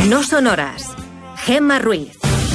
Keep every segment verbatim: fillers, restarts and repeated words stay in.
No son horas. Gemma Ruiz.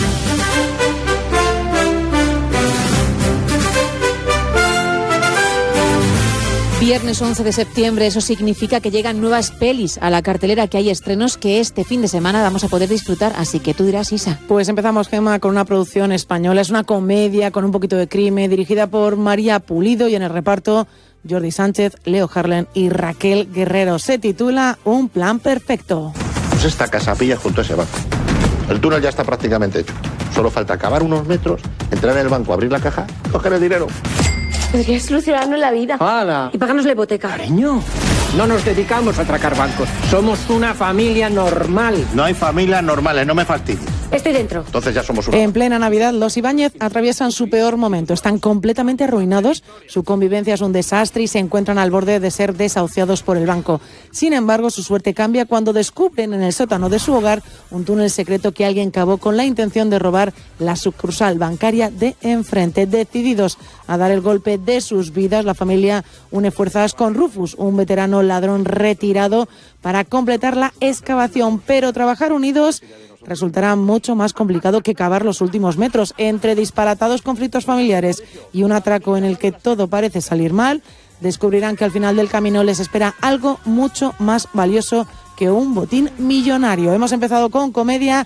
Viernes once de septiembre, eso significa que llegan nuevas pelis a la cartelera, que hay estrenos que este fin de semana vamos a poder disfrutar, así que tú dirás, Isa. Pues empezamos, Gemma, con una producción española, es una comedia con un poquito de crimen, dirigida por María Pulido y en el reparto Jordi Sánchez, Leo Harlem y Raquel Guerrero. Se titula Un plan perfecto. Pues esta casa pilla junto a ese banco. El túnel ya está prácticamente hecho. Solo falta cavar unos metros, entrar en el banco, abrir la caja, coger el dinero. Podría solucionarnos la vida. ¡Hala! Y pagarnos la hipoteca. Cariño, no nos dedicamos a atracar bancos. Somos una familia normal. No hay familias normales, no me fastidies. Estoy dentro. Entonces ya somos una. En plena Navidad, los Ibáñez atraviesan su peor momento. Están completamente arruinados, su convivencia es un desastre y se encuentran al borde de ser desahuciados por el banco. Sin embargo, su suerte cambia cuando descubren en el sótano de su hogar un túnel secreto que alguien cavó con la intención de robar la sucursal bancaria de enfrente. Decididos a dar el golpe de sus vidas, la familia une fuerzas con Rufus, un veterano ladrón retirado, para completar la excavación. Pero trabajar unidos resultará mucho más complicado que cavar los últimos metros. Entre disparatados conflictos familiares y un atraco en el que todo parece salir mal, descubrirán que al final del camino les espera algo mucho más valioso que un botín millonario. Hemos empezado con comedia